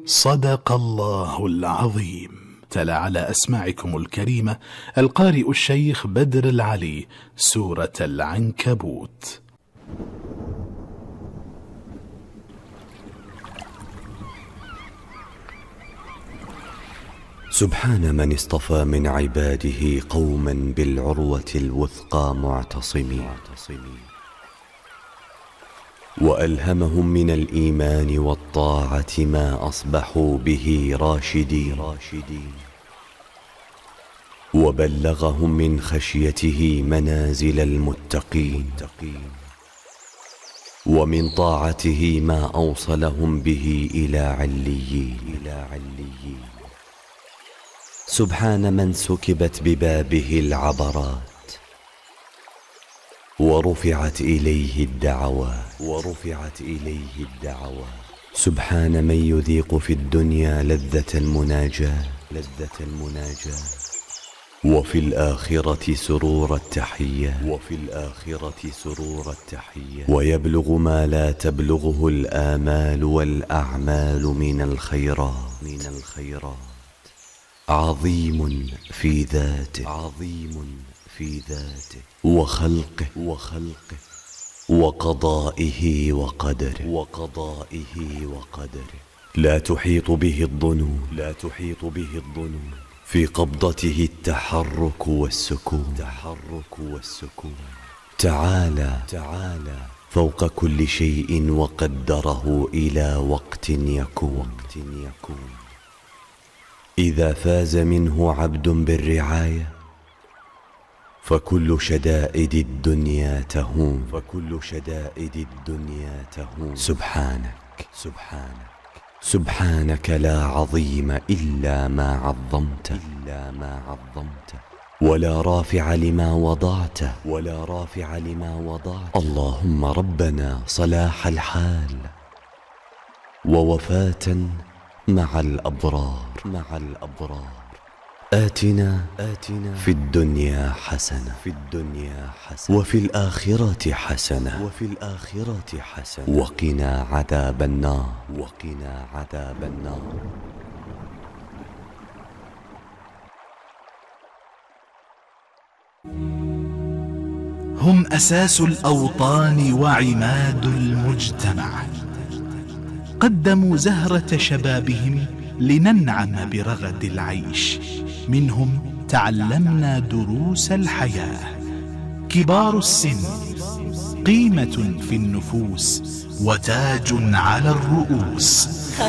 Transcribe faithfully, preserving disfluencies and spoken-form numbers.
صدق الله العظيم. تلا على أسماعكم الكريمة القارئ الشيخ بدر العلي سورة العنكبوت. سبحان من اصطفى من عباده قوما بالعروة الوثقى معتصمين، وألهمهم من الإيمان والطاعة ما أصبحوا به راشدين، وبلغهم من خشيته منازل المتقين، ومن طاعته ما أوصلهم به إلى عليين. سبحان من سكبت ببابه العبرات ورفعت إليه الدعوات ورفعت إليه الدعوات سبحان من يذيق في الدنيا لذة المناجاة لذة المناجاة وفي الآخرة سرور التحيات وفي الآخرة سرور التحيات ويبلغ ما لا تبلغه الآمال والأعمال من الخيرات من الخيرات عظيم في ذاته عظيم في ذاته وخلقه وخلقه وقضائه وقدره وقضائه وقدره لا تحيط به الظنون لا تحيط به الظنون في قبضته التحرك والسكون التحرك والسكون تعالى تعالى فوق كل شيء وقدره إلى وقت يكون وقت يكون إذا فاز منه عبد بالرعاية فكل شدائد الدنيا تهون فكل شدائد الدنيا تهون سبحانك سبحانك سبحانك لا عظيم إلا ما عظمت إلا ما عظمت ولا رافع لما وضعته ولا رافع لما وضعت اللهم ربنا صلاح الحال ووفاة مع الأبرار مع الأبرار آتنا آتنا في الدنيا حسنة في الدنيا حسنة وفي الآخرة حسنة وفي الآخرة حسنة وقنا عذاب النار وقنا عذاب النار. هم أساس الأوطان وعماد المجتمع، قدموا زهرة شبابهم لننعم برغد العيش، منهم تعلمنا دروس الحياة. كبار السن قيمة في النفوس وتاج على الرؤوس.